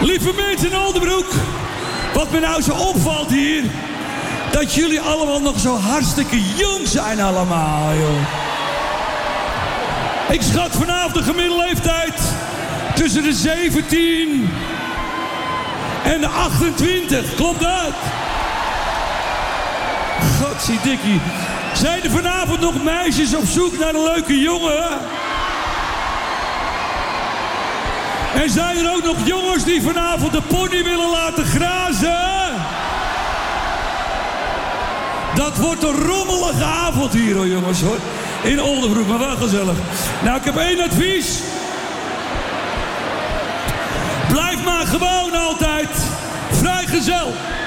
Lieve mensen in Oldebroek, wat me nou zo opvalt hier, dat jullie allemaal nog zo hartstikke jong zijn allemaal, joh. Ik schat vanavond de gemiddelde leeftijd tussen de 17 en de 28. Klopt dat? Godziedikkie. Zijn er vanavond nog meisjes op zoek naar een leuke jongen? En zijn er ook nog jongens die vanavond de pony willen laten grazen? Dat wordt een rommelige avond hier, hoor, jongens, hoor. In Oldebroek, maar wel gezellig. Nou, ik heb één advies. Blijf maar gewoon altijd vrijgezel.